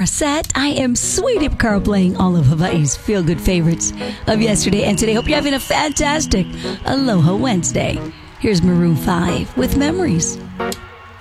set. I am Sweetie Carl playing all of Hawaii's feel-good favorites of yesterday and today. Hope you're having a fantastic Aloha Wednesday. Here's Maroon 5 with Memories.